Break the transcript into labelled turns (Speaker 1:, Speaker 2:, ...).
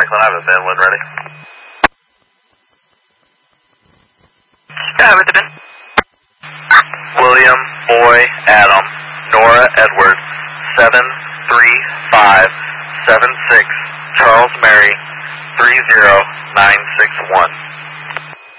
Speaker 1: Franklin Avenue, Ben, when ready.
Speaker 2: Yeah, with the bin.
Speaker 1: William, Boy, Adam, Nora, Edward, 73576, Charles, Mary, 30961.